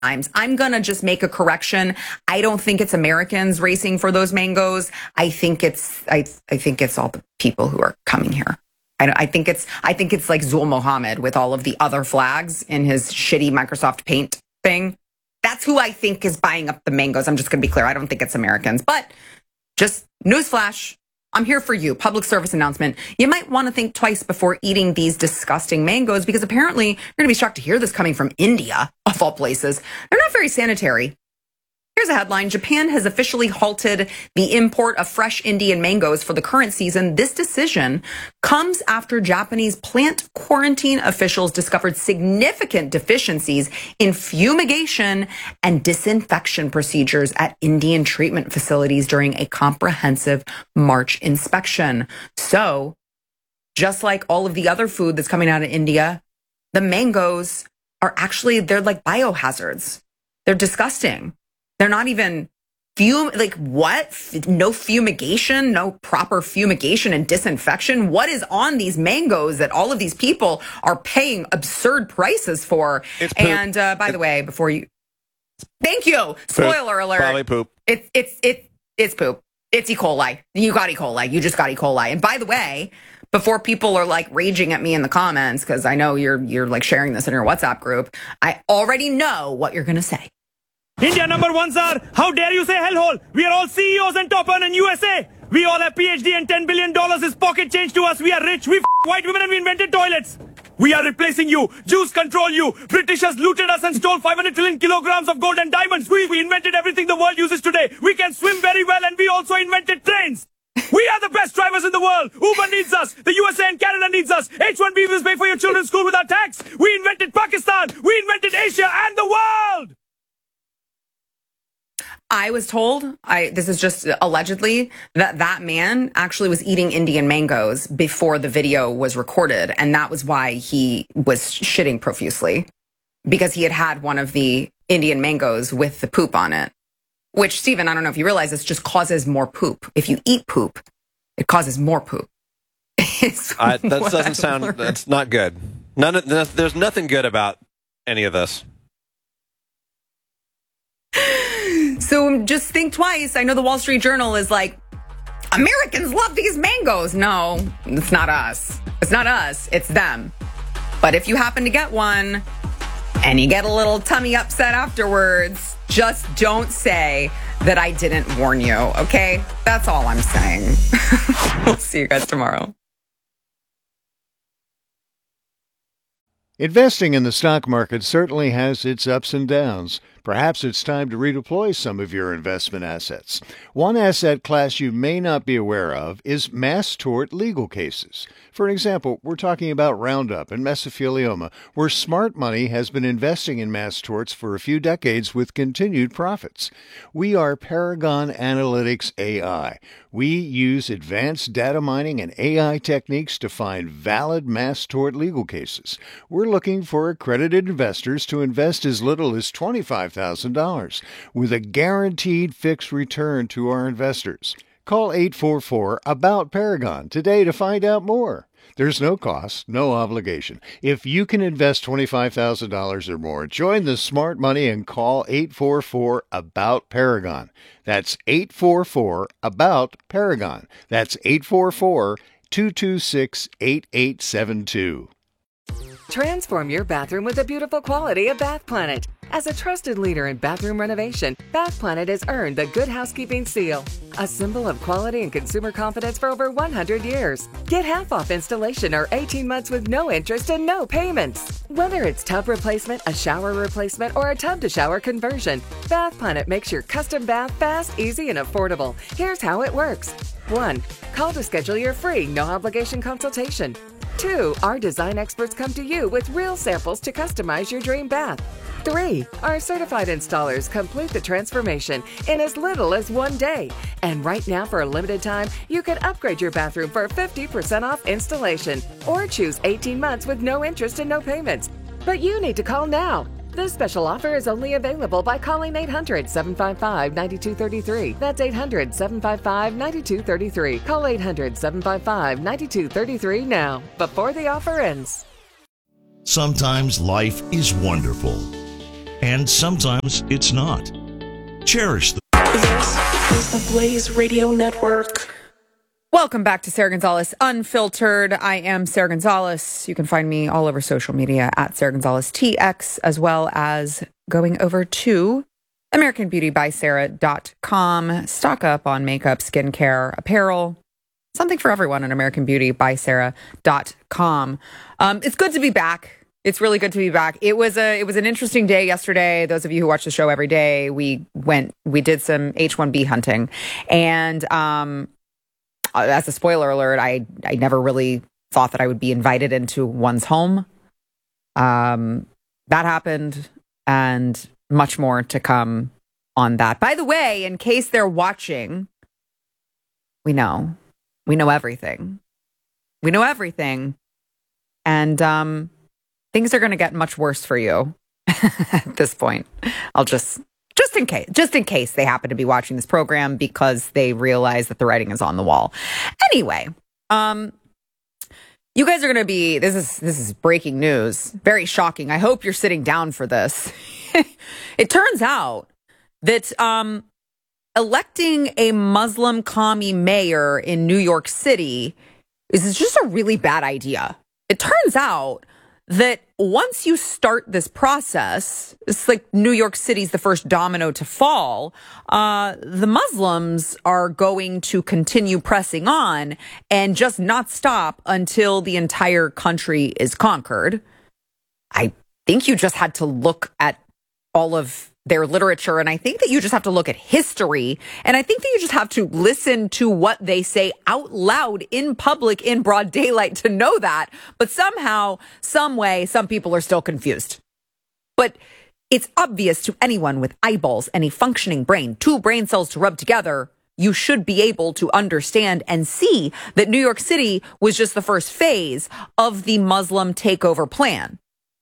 times. I'm going to just make a correction. I don't think it's Americans racing for those mangoes. I think it's all the people who are coming here. I think it's like Zul Mohammed with all of the other flags in his shitty Microsoft Paint thing. That's who I think is buying up the mangoes. I'm just going to be clear. I don't think it's Americans, but just newsflash. I'm here for you. Public service announcement. You might want to think twice before eating these disgusting mangoes because apparently you're going to be shocked to hear this coming from India, of all places. They're not very sanitary. Here's a headline. Japan has officially halted the import of fresh Indian mangoes for the current season. This decision comes after Japanese plant quarantine officials discovered significant deficiencies in fumigation and disinfection procedures at Indian treatment facilities during a comprehensive March inspection. So, just like all of the other food that's coming out of India, the mangoes are they're like biohazards. They're disgusting. They're not even what? No fumigation, no proper fumigation and disinfection. What is on these mangoes that all of these people are paying absurd prices for? And by the way, thank you. Spoiler alert. Probably poop. It's poop. It's E. coli. You got E. coli. You just got E. coli. And by the way, before people are like raging at me in the comments, because I know you're like sharing this in your WhatsApp group, I already know what you're going to say. India number one, sir. How dare you say hellhole? We are all CEOs and top earner in USA. We all have PhD and $10 billion is pocket change to us. We are rich. We white women and we invented toilets. We are replacing you. Jews control you. Britishers looted us and stole 500 trillion kilograms of gold and diamonds. We invented everything the world uses today. We can swim very well and we also invented trains. We are the best drivers in the world. Uber needs us. The USA and Canada needs us. H-1B visas pay for your children's school without tax. We invented Pakistan. We invented Asia and the world. I was told, this is just allegedly, that man actually was eating Indian mangoes before the video was recorded. And that was why he was shitting profusely, because he had one of the Indian mangoes with the poop on it, which, Stephen, I don't know if you realize this, just causes more poop. If you eat poop, it causes more poop. That doesn't sound, that's not good. There's nothing good about any of this. So just think twice. I know the Wall Street Journal is like, Americans love these mangoes. No, it's not us. It's not us. It's them. But if you happen to get one and you get a little tummy upset afterwards, just don't say that I didn't warn you, okay? That's all I'm saying. We'll see you guys tomorrow. Investing in the stock market certainly has its ups and downs. Perhaps it's time to redeploy some of your investment assets. One asset class you may not be aware of is mass tort legal cases. For example, we're talking about Roundup and mesothelioma, where smart money has been investing in mass torts for a few decades with continued profits. We are Paragon Analytics AI. We use advanced data mining and AI techniques to find valid mass tort legal cases. We're looking for accredited investors to invest as little as $25,000 with a guaranteed fixed return to our investors. Call 844-ABOUT-PARAGON today to find out more. There's no cost, no obligation. If you can invest $25,000 or more, join the smart money and call 844-ABOUT-PARAGON. That's 844-ABOUT-PARAGON. That's 844-226-8872. Transform your bathroom with the beautiful quality of Bath Planet. As a trusted leader in bathroom renovation, Bath Planet has earned the Good Housekeeping seal, a symbol of quality and consumer confidence for over 100 years. Get half off installation or 18 months with no interest and no payments. Whether it's tub replacement, a shower replacement, or a tub-to-shower conversion, Bath Planet makes your custom bath fast, easy, and affordable. Here's how it works. 1. Call to schedule your free, no-obligation consultation. 2. Our design experts come to you with real samples to customize your dream bath. 3. Our certified installers complete the transformation in as little as 1 day. And right now, for a limited time, you can upgrade your bathroom for 50% off installation or choose 18 months with no interest and no payments. But you need to call now. This special offer is only available by calling 800-755-9233. That's 800-755-9233. Call 800-755-9233 now, before the offer ends. Sometimes life is wonderful. and sometimes it's not. Cherish the This is the Blaze Radio Network. Welcome back to Sarah Gonzalez Unfiltered. I am Sarah Gonzalez. You can find me all over social media at Sarah Gonzalez TX, as well as going over to AmericanBeautyBySarah.com. Stock up on makeup, skincare, apparel, something for everyone at AmericanBeautyBySarah.com. It's good to be back. It's really good to be back. It was an interesting day yesterday. Those of you who watch the show every day, we did some H-1B hunting, and as a spoiler alert, I never really thought that I would be invited into one's home. That happened, and much more to come on that. By the way, in case they're watching, we know everything. We know everything, and things are going to get much worse for you at this point. I'll just in case they happen to be watching this program because they realize that the writing is on the wall. Anyway, you guys are going to be, this is breaking news, very shocking. I hope you're sitting down for this. It turns out that electing a Muslim commie mayor in New York City is just a really bad idea. It turns out that once you start this process, it's like New York City's the first domino to fall. The Muslims are going to continue pressing on and just not stop until the entire country is conquered. I think you just had to look at all of their literature, and I think that you just have to look at history, and I think that you just have to listen to what they say out loud in public in broad daylight to know that. But somehow, some way, some people are still confused. But it's obvious to anyone with eyeballs and a functioning brain, two brain cells to rub together, you should be able to understand and see that New York City was just the first phase of the Muslim takeover plan.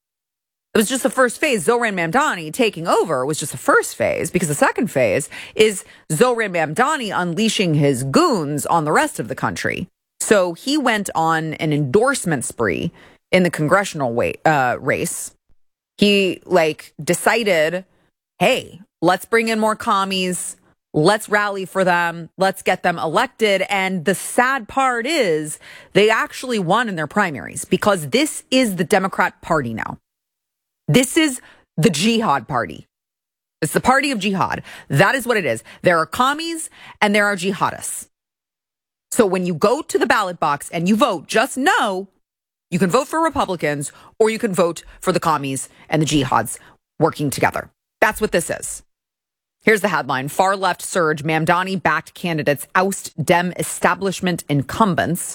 It was just the first phase. Zohran Mamdani taking over was just the first phase, because the second phase is Zohran Mamdani unleashing his goons on the rest of the country. So he went on an endorsement spree in the congressional race. He decided, hey, let's bring in more commies. Let's rally for them. Let's get them elected. And the sad part is they actually won in their primaries, because this is the Democrat Party now. This is the jihad party. It's the party of jihad. That is what it is. There are commies and there are jihadists. So when you go to the ballot box and you vote, just know you can vote for Republicans or you can vote for the commies and the jihads working together. That's what this is. Here's the headline. Far left surge. Mamdani-backed candidates oust Dem establishment incumbents.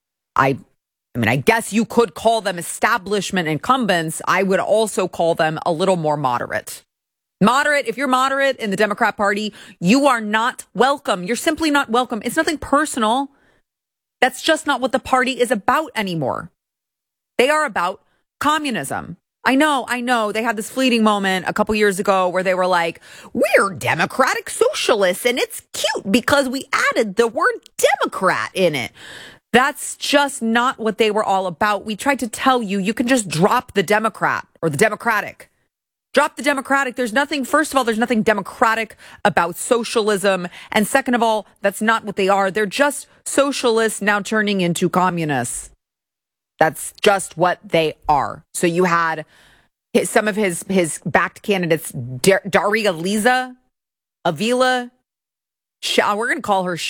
I guess you could call them establishment incumbents. I would also call them a little more moderate. Moderate, if you're moderate in the Democrat Party, you are not welcome. You're simply not welcome. It's nothing personal. That's just not what the party is about anymore. They are about communism. I know. They had this fleeting moment a couple years ago where they were like, we're democratic socialists, and it's cute because we added the word Democrat in it. That's just not what they were all about. We tried to tell you, you can just drop the Democrat or the Democratic. Drop the Democratic. First of all, there's nothing democratic about socialism. And second of all, that's not what they are. They're just socialists now turning into communists. That's just what they are. So you had some of his backed candidates, Daria Liza, Avila, we're going to call her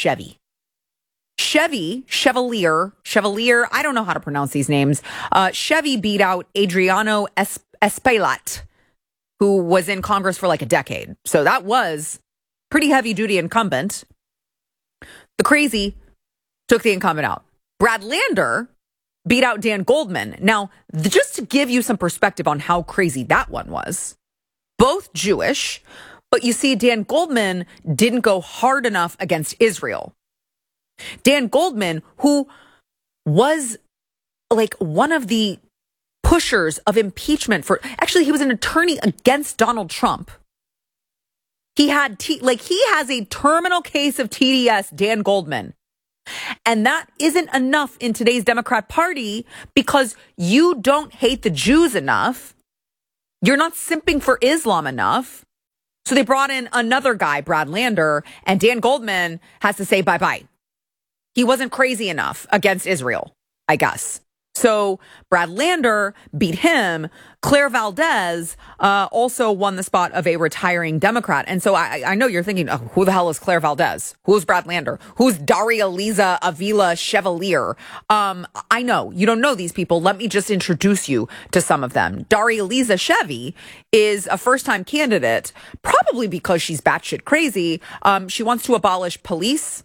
Chevalier, I don't know how to pronounce these names. Chevy beat out Adriano Espaillat, who was in Congress for like a decade. So that was pretty heavy duty incumbent. The crazy took the incumbent out. Brad Lander beat out Dan Goldman. Now, just to give you some perspective on how crazy that one was, both Jewish, but you see, Dan Goldman didn't go hard enough against Israel. Dan Goldman, who was like one of the pushers of impeachment actually, he was an attorney against Donald Trump. He had he has a terminal case of TDS, Dan Goldman. And that isn't enough in today's Democrat Party, because you don't hate the Jews enough You're not simping for Islam enough. So they brought in another guy, Brad Lander, and Dan Goldman has to say bye-bye. He wasn't crazy enough against Israel, I guess. So Brad Lander beat him. Claire Valdez also won the spot of a retiring Democrat. And so I know you're thinking, oh, who the hell is Claire Valdez? Who's Brad Lander? Who's Daria Liza Avila Chevalier? I know you don't know these people. Let me just introduce you to some of them. Daria Liza Chevy is a first-time candidate, probably because she's batshit crazy. She wants to abolish police.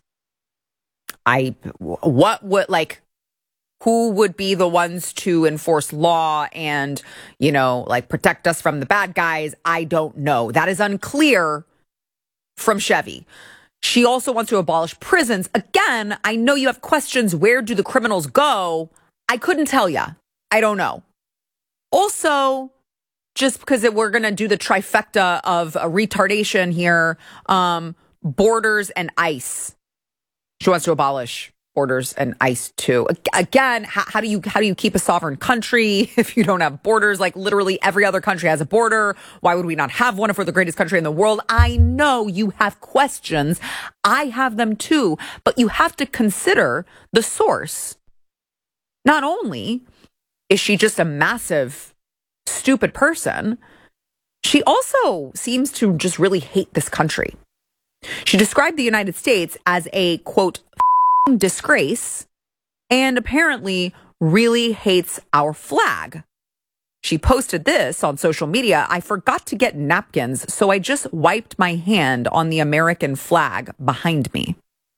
Who would be the ones to enforce law and, protect us from the bad guys? I don't know. That is unclear from Chevy. She also wants to abolish prisons. Again, I know you have questions. Where do the criminals go? I couldn't tell you. I don't know. Also, just because we're going to do the trifecta of a retardation here, borders and ICE. She wants to abolish borders and ICE too. Again, how do you keep a sovereign country if you don't have borders? Like literally every other country has a border. Why would we not have one if we're the greatest country in the world? I know you have questions. I have them too, but you have to consider the source. Not only is she just a massive, stupid person, she also seems to just really hate this country. She described the United States as a, quote, disgrace, and apparently really hates our flag. She posted this on social media. I forgot to get napkins, so I just wiped my hand on the American flag behind me.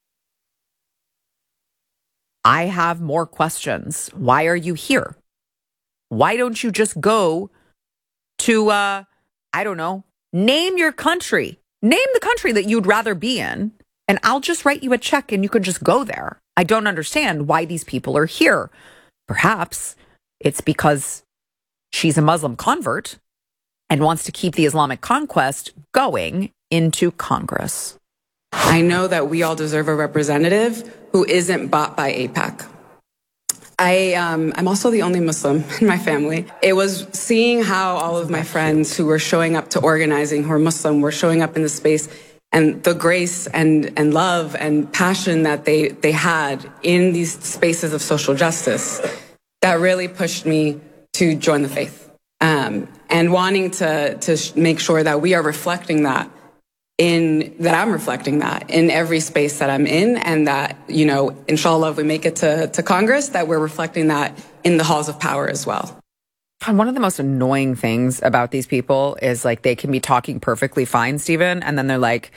I have more questions. Why are you here? Why don't you just go to, name your country. Name the country that you'd rather be in. And I'll just write you a check and you can just go there. I don't understand why these people are here. Perhaps it's because she's a Muslim convert and wants to keep the Islamic conquest going into Congress. I know that we all deserve a representative who isn't bought by AIPAC. I'm also the only Muslim in my family. It was seeing how all of my friends who were showing up to organizing, who are Muslim, were showing up in the space, and the grace and love and passion that they had in these spaces of social justice that really pushed me to join the faith. And wanting to make sure that we are reflecting that I'm reflecting that in every space that I'm in, and that, inshallah, if we make it to Congress, that we're reflecting that in the halls of power as well. And one of the most annoying things about these people is they can be talking perfectly fine, Stephen, and then they're like,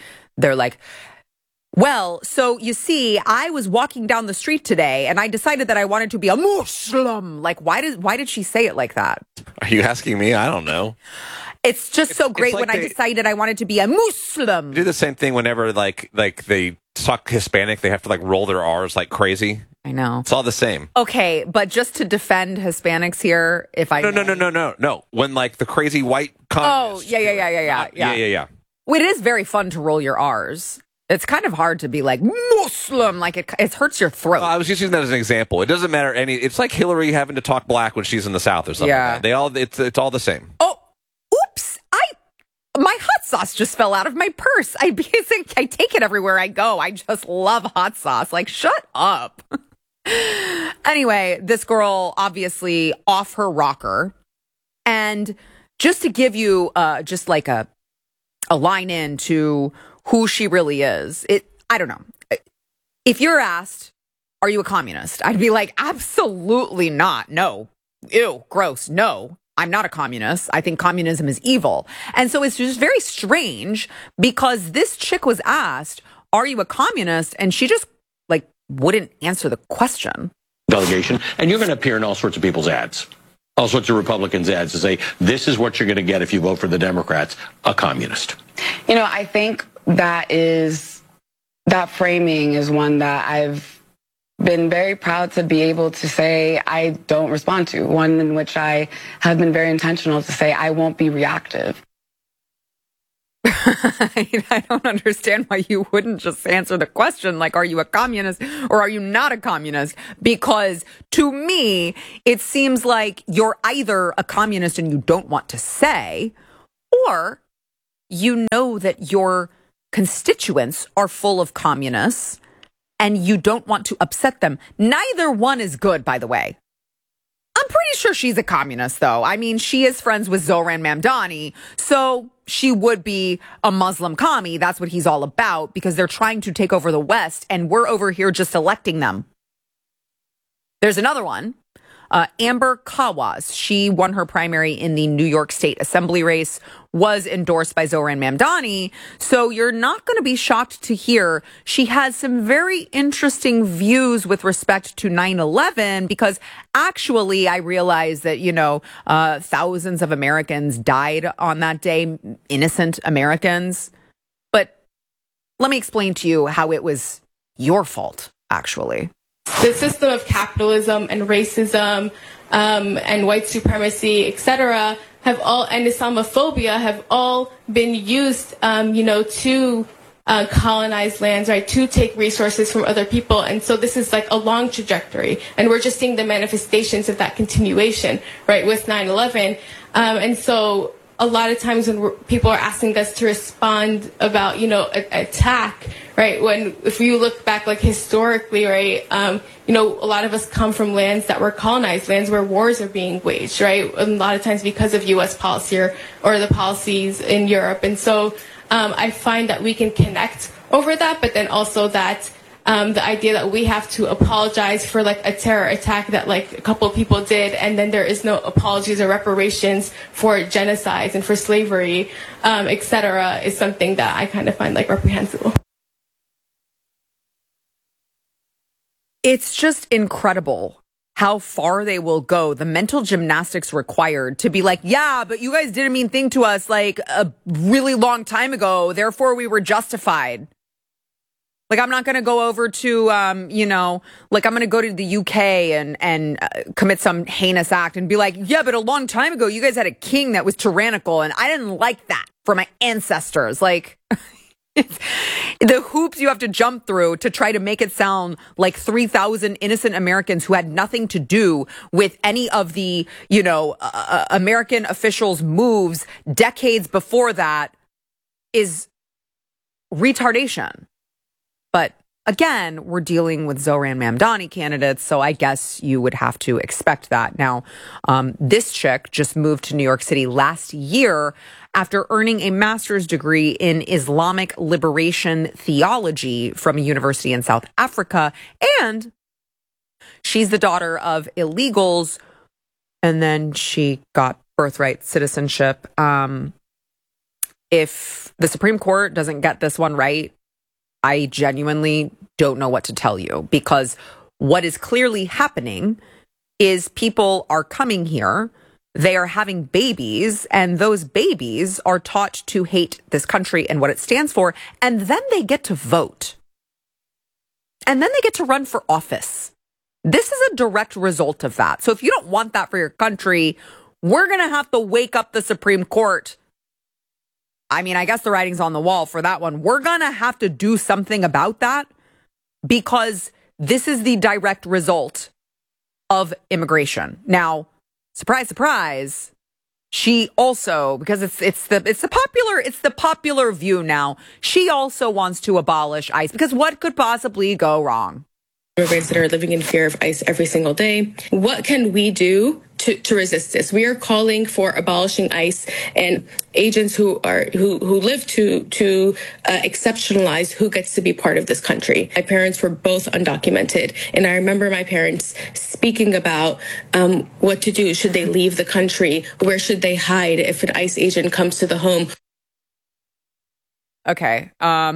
well, so you see, I was walking down the street today and I decided that I wanted to be a Muslim. Why did she say it like that? Are you asking me? I don't know. It's just so great when I decided I wanted to be a Muslim. Do the same thing whenever like they talk Hispanic, they have to roll their R's like crazy. I know. It's all the same. Okay, but just to defend Hispanics here, if I No. When the crazy white communists. Oh, yeah. Well, it is very fun to roll your R's. It's kind of hard to be Muslim, it hurts your throat. I was just using that as an example. It doesn't matter it's like Hillary having to talk black when she's in the South or something. Yeah. Like that. It's all the same. Oh, oops. My hot sauce just fell out of my purse. I take it everywhere I go. I just love hot sauce. Shut up. Anyway, this girl obviously off her rocker. And just to give you just a line into who she really is, I don't know. If you're asked, are you a communist? I'd be like, absolutely not. No. Ew, gross. No, I'm not a communist. I think communism is evil. And so it's just very strange because this chick was asked, are you a communist? And she just wouldn't answer the question. Delegation, and you're going to appear in all sorts of people's ads, all sorts of Republicans' ads to say, this is what you're going to get if you vote for the Democrats, a communist. I think that framing is one that I've been very proud to be able to say I don't respond to, one in which I have been very intentional to say I won't be reactive. I don't understand why you wouldn't just answer the question like, are you a communist or are you not a communist? Because to me, it seems like you're either a communist and you don't want to say, or you know that your constituents are full of communists and you don't want to upset them. Neither one is good, by the way. I'm pretty sure she's a communist, though. I mean, she is friends with Zohran Mamdani, so she would be a Muslim commie. That's what he's all about, because they're trying to take over the West, and we're over here just electing them. There's another one. Amber Kawas, she won her primary in the New York State Assembly race, was endorsed by Zohran Mamdani. So you're not going to be shocked to hear she has some very interesting views with respect to 9/11, because actually I realize that, thousands of Americans died on that day, innocent Americans. But let me explain to you how it was your fault, actually. The system of capitalism and racism and white supremacy, etc., and Islamophobia have all been used, to colonize lands, right, to take resources from other people. And so this is like a long trajectory. And we're just seeing the manifestations of that continuation, right, with 9/11. And so a lot of times when people are asking us to respond about, attack, right, if you look back, like, historically, right, a lot of us come from lands that were colonized, lands where wars are being waged, right, a lot of times because of U.S. policy or the policies in Europe. And so I find that we can connect over that, but then also that the idea that we have to apologize for like a terror attack that like a couple of people did, and then there is no apologies or reparations for genocides and for slavery, etc., is something that I kind of find like reprehensible. It's just incredible how far they will go. The mental gymnastics required to be like, yeah, but you guys did a mean thing to us like a really long time ago, therefore we were justified. Like, I'm not going to go over to, I'm going to go to the UK and commit some heinous act and be like, yeah, but a long time ago, you guys had a king that was tyrannical, and I didn't like that for my ancestors. Like, the hoops you have to jump through to try to make it sound like 3,000 innocent Americans who had nothing to do with any of the, American officials' moves decades before that is retardation. But again, we're dealing with Zohran Mamdani candidates, so I guess you would have to expect that. Now, this chick just moved to New York City last year after earning a master's degree in Islamic liberation theology from a university in South Africa. And she's the daughter of illegals, and then she got birthright citizenship. If the Supreme Court doesn't get this one right, I genuinely don't know what to tell you, because what is clearly happening is people are coming here, they are having babies, and those babies are taught to hate this country and what it stands for, and then they get to vote. And then they get to run for office. This is a direct result of that. So if you don't want that for your country, we're going to have to wake up the Supreme Court. I mean, I guess the writing's on the wall for that one. We're going to have to do something about that, because this is the direct result of immigration. Now, surprise, surprise, she also, because it's the popular view now, she also wants to abolish ICE, because what could possibly go wrong? Immigrants that are living in fear of ICE every single day. What can we do to resist this? We are calling for abolishing ICE and agents who live to exceptionalize who gets to be part of this country. My parents were both undocumented, and I remember my parents speaking about what to do. Should they leave the country? Where should they hide if an ICE agent comes to the home? Okay.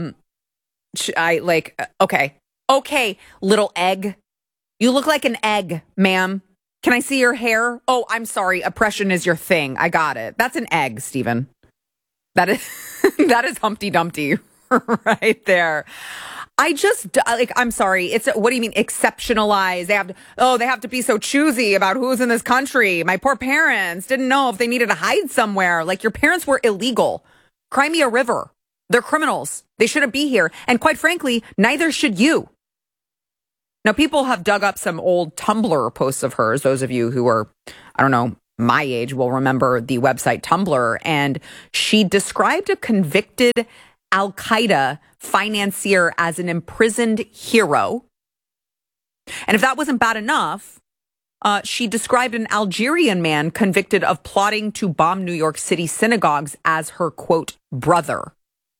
Okay, little egg. You look like an egg, ma'am. Can I see your hair? Oh, I'm sorry. Oppression is your thing. I got it. That's an egg, Stephen. That is Humpty Dumpty right there. I'm sorry. What do you mean exceptionalize? They have to be so choosy about who's in this country. My poor parents didn't know if they needed to hide somewhere. Like, your parents were illegal. Cry me a river. They're criminals. They shouldn't be here. And quite frankly, neither should you. Now, people have dug up some old Tumblr posts of hers. Those of you who are, I don't know, my age will remember the website Tumblr. And she described a convicted Al-Qaeda financier as an imprisoned hero. And if that wasn't bad enough, she described an Algerian man convicted of plotting to bomb New York City synagogues as her, quote, brother.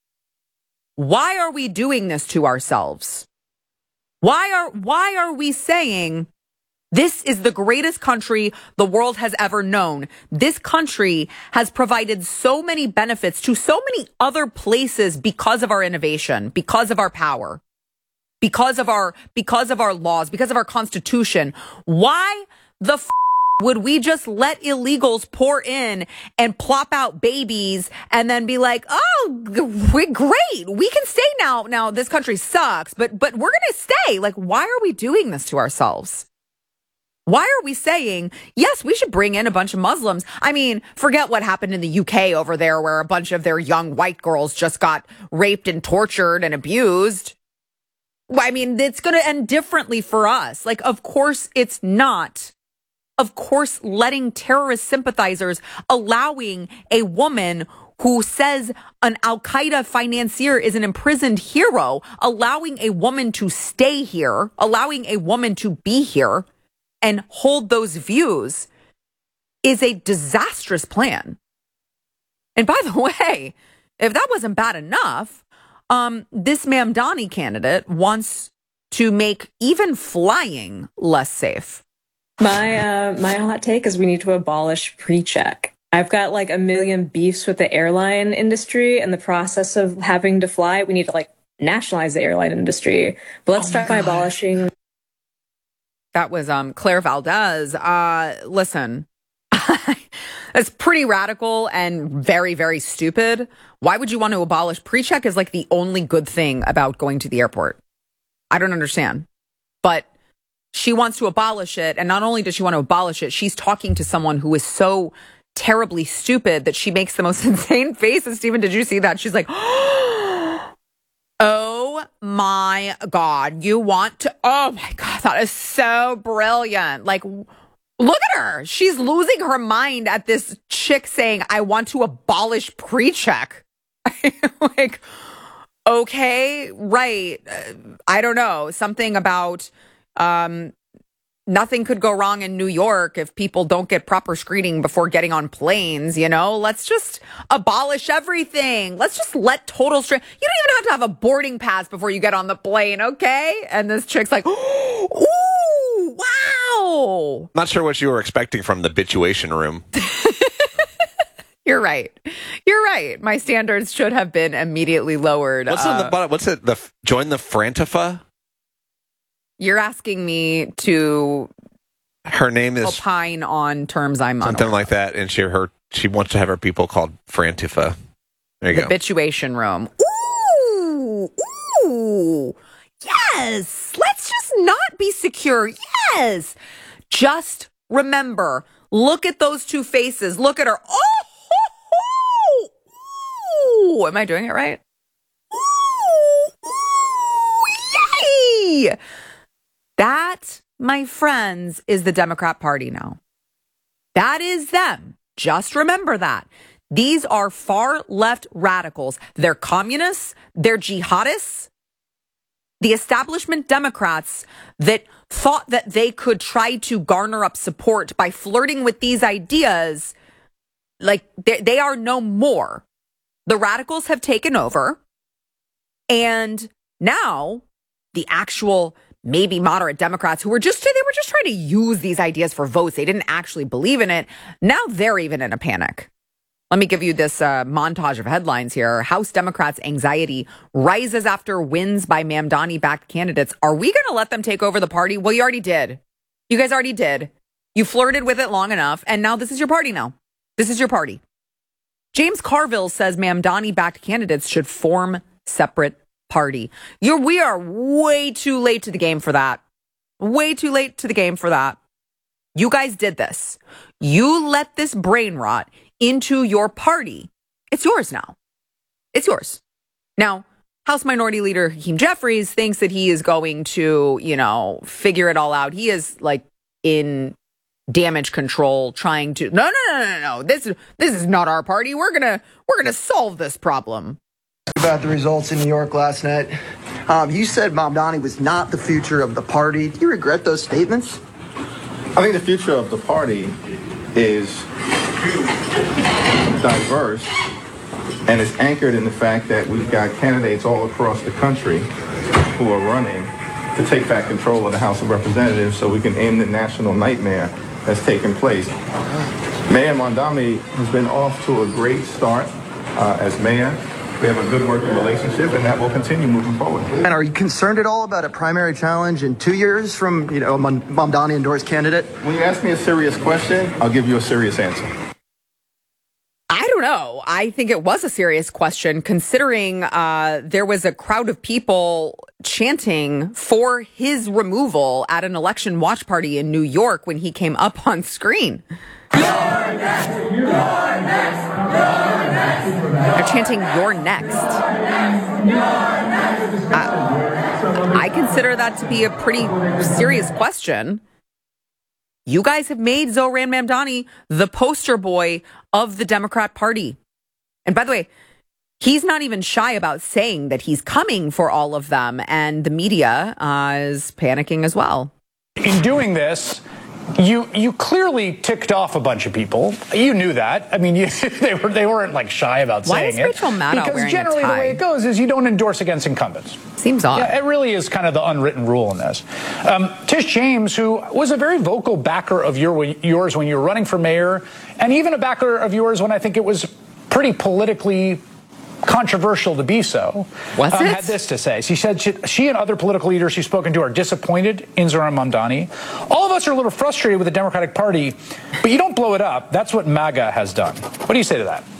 Why are we doing this to ourselves? Why are we saying this is the greatest country the world has ever known? This country has provided so many benefits to so many other places because of our innovation, because of our power, because of our laws, because of our Constitution. Why the would we just let illegals pour in and plop out babies and then be like, oh, we're great. We can stay now. Now, this country sucks, but we're going to stay. Like, why are we doing this to ourselves? Why are we saying, yes, we should bring in a bunch of Muslims? I mean, forget what happened in the UK over there where a bunch of their young white girls just got raped and tortured and abused. I mean, it's going to end differently for us. Like, of course it's not. Of course, letting terrorist sympathizers, allowing a woman who says an Al-Qaeda financier is an imprisoned hero, allowing a woman to stay here, allowing a woman to be here and hold those views is a disastrous plan. And by the way, if that wasn't bad enough, this Mamdani candidate wants to make even flying less safe. My hot take is we need to abolish pre-check. I've got like a million beefs with the airline industry and the process of having to fly. We need to like nationalize the airline industry. But let's start by abolishing. That was Claire Valdez. Listen, that's pretty radical and very, very stupid. Why would you want to abolish pre-check? Is like the only good thing about going to the airport. I don't understand. But she wants to abolish it. And not only does she want to abolish it, she's talking to someone who is so terribly stupid that she makes the most insane faces. Stephen, did you see that? She's like, oh my God, you want to, oh my God, that is so brilliant. Like, look at her. She's losing her mind at this chick saying, I want to abolish pre-check. Like, okay, right. I don't know. Something about, nothing could go wrong in New York if people don't get proper screening before getting on planes, you know? Let's just abolish everything. Let's just let total straight. You don't even have to have a boarding pass before you get on the plane, okay? And this chick's like, ooh, wow. Not sure what you were expecting from the bituation room. You're right. You're right. My standards should have been immediately lowered. What's on the bottom? What's it? Join the Frantifa? You're asking me to. Her name is opine on terms I'm something like that, and she wants to have her people called Frantifa. There you go. The Bituation Room. Ooh, yes. Let's just not be secure. Yes. Just remember. Look at those two faces. Look at her. Oh, am I doing it right? Yay! That, my friends, is the Democrat Party now. That is them. Just remember that. These are far left radicals. They're communists. They're jihadists. The establishment Democrats that thought that they could try to garner up support by flirting with these ideas, like they are no more. The radicals have taken over. And now the actual maybe moderate Democrats who were just trying to use these ideas for votes. They didn't actually believe in it. Now they're even in a panic. Let me give you this montage of headlines here. House Democrats' anxiety rises after wins by Mamdani-backed candidates. Are we going to let them take over the party? Well, you already did. You guys already did. You flirted with it long enough, and now this is your party now. This is your party. James Carville says Mamdani-backed candidates should form separate party. We are way too late to the game for that. Way too late to the game for that. You guys did this. You let this brain rot into your party. It's yours now. It's yours. Now, House Minority Leader Hakeem Jeffries thinks that he is going to, figure it all out. He is like in damage control, trying to no. This is not our party. We're gonna solve this problem. About the results in New York last night, you said Mamdani was not the future of the party. Do you regret those statements? I think the future of the party is diverse, and it's anchored in the fact that we've got candidates all across the country who are running to take back control of the House of Representatives so we can end the national nightmare that's taken place. Mayor Mamdani has been off to a great start as mayor. We have a good working relationship, and that will continue moving forward. And are you concerned at all about a primary challenge in 2 years from, a Mamdani endorsed candidate? When you ask me a serious question, I'll give you a serious answer. I don't know. I think it was a serious question, considering there was a crowd of people chanting for his removal at an election watch party in New York when he came up on screen. You're next! You're next! You're next! They're chanting, "You're next." I consider that to be a pretty serious question. You guys have made Zohran Mamdani the poster boy of the Democrat Party. And by the way, he's not even shy about saying that he's coming for all of them, and the media is panicking as well. In doing this, you clearly ticked off a bunch of people. You knew that. I mean, they weren't like shy about saying it. Why is Rachel Maddow because wearing generally a tie? The way it goes is you don't endorse against incumbents. Seems odd. Yeah, it really is kind of the unwritten rule in this. Tish James, who was a very vocal backer of yours when you were running for mayor, and even a backer of yours when I think it was pretty politically controversial to be so, had this to say. She said she and other political leaders she's spoken to are disappointed in Zohran Mamdani. All of us are a little frustrated with the Democratic Party, but you don't blow it up. That's what MAGA has done. What do you say to that?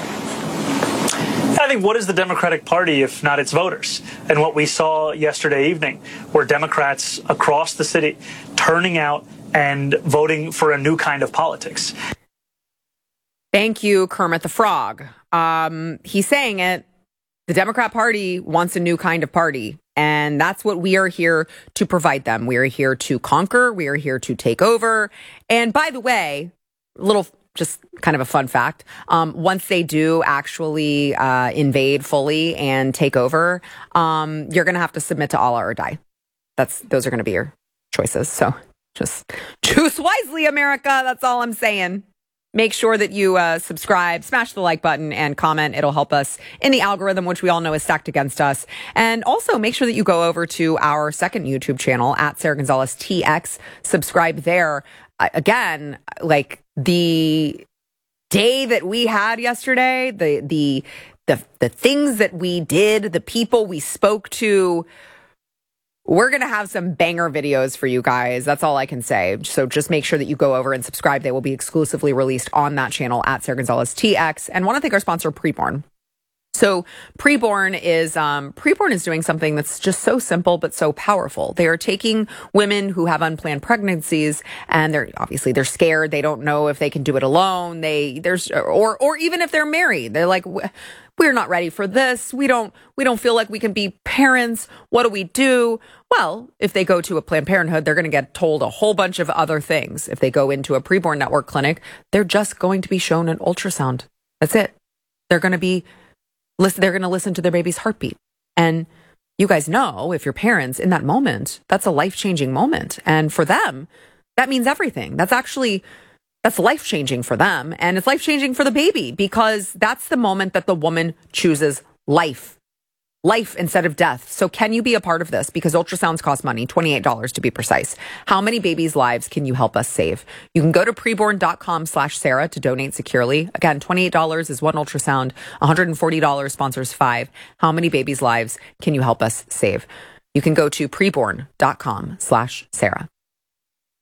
I think what is the Democratic Party if not its voters? And what we saw yesterday evening were Democrats across the city turning out and voting for a new kind of politics. Thank you, Kermit the Frog. He's saying it. The Democrat Party wants a new kind of party, and that's what we are here to provide them. We are here to conquer. We are here to take over. And by the way, just kind of a fun fact, once they do actually invade fully and take over, you're going to have to submit to Allah or die. Those are going to be your choices. So just choose wisely, America. That's all I'm saying. Make sure that you subscribe, smash the like button, and comment. It'll help us in the algorithm, which we all know is stacked against us. And also make sure that you go over to our second YouTube channel at Sarah Gonzalez TX. Subscribe there. Again, like the day that we had yesterday, the things that we did, the people we spoke to. We're going to have some banger videos for you guys. That's all I can say. So just make sure that you go over and subscribe. They will be exclusively released on that channel at Sarah Gonzalez TX. And want to thank our sponsor, Preborn. So Preborn is doing something that's just so simple but so powerful. They are taking women who have unplanned pregnancies, and they're scared. They don't know if they can do it alone. Or even if they're married, they're like, we're not ready for this. We don't feel like we can be parents. What do we do? Well, if they go to a Planned Parenthood, they're going to get told a whole bunch of other things. If they go into a Preborn Network clinic, they're just going to be shown an ultrasound. That's it. They're going to listen to their baby's heartbeat. And you guys know, if you're parents in that moment, that's a life-changing moment. And for them, that means everything. That's life-changing for them. And it's life-changing for the baby, because that's the moment that the woman chooses life instead of death. So can you be a part of this? Because ultrasounds cost money, $28 to be precise. How many babies' lives can you help us save? You can go to preborn.com/Sarah to donate securely. Again, $28 is one ultrasound. $140 sponsors 5. How many babies' lives can you help us save? You can go to preborn.com/Sarah.